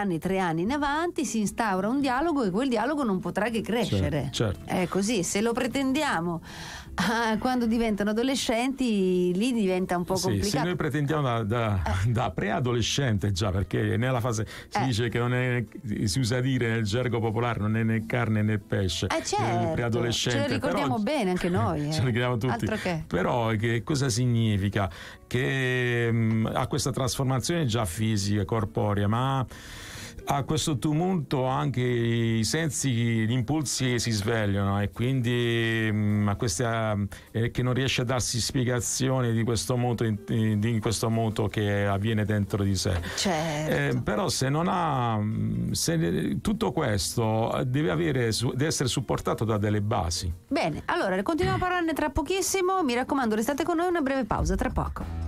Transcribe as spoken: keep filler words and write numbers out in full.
anni, tre anni in avanti si instaura un dialogo e quel dialogo non potrà che crescere. Certo, certo. È così, se lo pretendiamo ah, quando diventano adolescenti lì diventa un po' sì, complicato. se noi pretendiamo da, da, eh. da preadolescente già, perché nella fase si eh. dice che non è, si usa dire nel gergo popolare, non è né carne né pesce, eh certo, preadolescente, ce lo ricordiamo però, bene anche noi, eh. ce lo ricordiamo tutti. Altro che. Però che cosa significa? Che mh, ha questa trasformazione già fisica, corporea, ma a questo tumulto anche i sensi, gli impulsi si svegliano, e quindi mh, a questa, eh, che non riesce a darsi spiegazione di questo moto, di questo moto che avviene dentro di sé. Certo. Eh, però se non ha, se tutto questo deve avere, deve essere supportato da delle basi. Bene, allora continuiamo a parlarne tra pochissimo, mi raccomando restate con noi, una breve pausa tra poco.